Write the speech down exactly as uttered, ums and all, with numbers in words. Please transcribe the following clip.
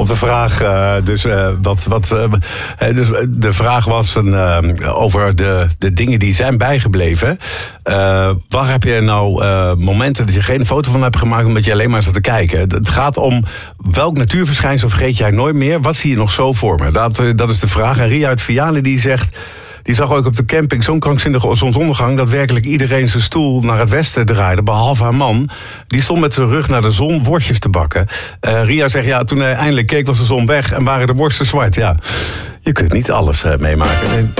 de vraag. Uh, dus, uh, wat, wat, uh, dus de vraag was een, uh, over de, de dingen die zijn bijgebleven. Uh, waar heb je nou uh, momenten dat je geen foto van hebt gemaakt omdat je alleen maar zat te kijken? Het gaat om welk natuurverschijnsel vergeet jij nooit meer? Wat zie je nog zo voor me? Dat, uh, dat is de vraag. En Ria uit Vianen die zegt... Die zag ook op de camping zo'n krankzinnige zonsondergang... dat werkelijk iedereen zijn stoel naar het westen draaide, behalve haar man. Die stond met zijn rug naar de zon worstjes te bakken. Uh, Ria zegt, ja, toen hij eindelijk keek was de zon weg... en waren de worsten zwart. Ja, je kunt niet alles uh, meemaken.